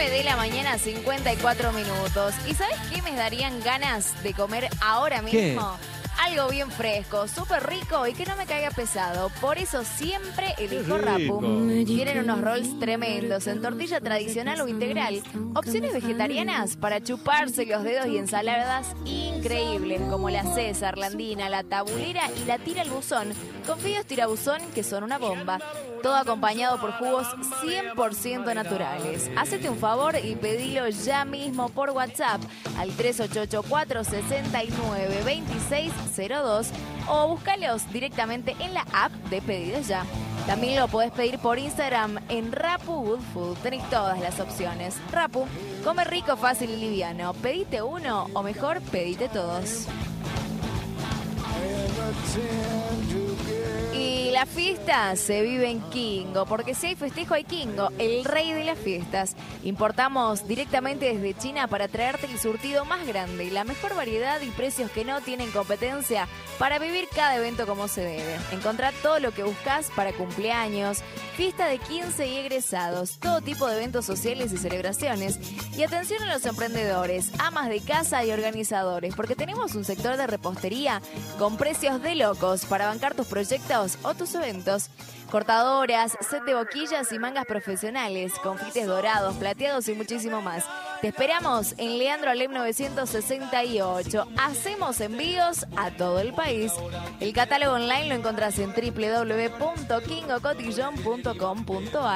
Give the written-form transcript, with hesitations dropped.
9 de la mañana, 54 minutos. ¿Y sabes qué me darían ganas de comer ahora mismo? ¿Qué? Algo bien fresco, súper rico y que no me caiga pesado. Por eso siempre elijo Qué Rappu. rico. Tienen unos rolls tremendos en tortilla tradicional o integral. Opciones vegetarianas para chuparse los dedos y ensaladas increíbles como la César, la Andina, la Tabulera y la Tira al Buzón. Con fideos tirabuzón que son una bomba. Todo acompañado por jugos 100% naturales. Hacete un favor y pedilo ya mismo por WhatsApp al 3884-692602 o búscalos directamente en la app de Pedidos Ya. También lo podés pedir por Instagram en Rappu Good Food. Tenés todas las opciones. Rappu, come rico, fácil y liviano. Pedite uno o mejor, pedite todos. Y la fiesta se vive en Kingo, porque si hay festejo hay Kingo, el rey de las fiestas. Importamos directamente desde China para traerte el surtido más grande y la mejor variedad y precios que no tienen competencia para vivir cada evento como se debe. Encontrá todo lo que buscas para cumpleaños, fiesta de 15 y egresados, todo tipo de eventos sociales y celebraciones. Y atención a los emprendedores, amas de casa y organizadores, porque tenemos un sector de repostería con precios de locos para bancar tus proyectos o tus eventos. Cortadoras, set de boquillas y mangas profesionales, confites dorados, plateados y muchísimo más. Te esperamos en Leandro Alem 968. Hacemos envíos a todo el país. El catálogo online lo encontrás en www.kingocotillon.com.ar.